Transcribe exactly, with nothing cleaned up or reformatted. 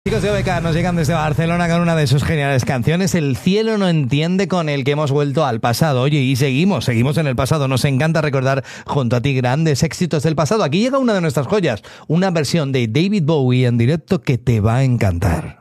Chicos de O B K nos llegan desde Barcelona con una de sus geniales canciones, El cielo no entiende, con el que hemos vuelto al pasado. Oye, y seguimos, seguimos en el pasado. Nos encanta recordar junto a ti grandes éxitos del pasado. Aquí llega una de nuestras joyas, una versión de David Bowie en directo que te va a encantar.